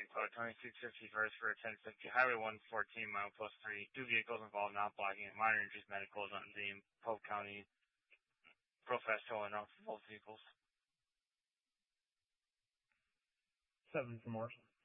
code 2650 first for a 1050 Highway 114 mile plus 3. 2 vehicles involved not blocking it. Minor injuries, medicals on the Polk County. Profess towing off both vehicles. 7 for Morrison.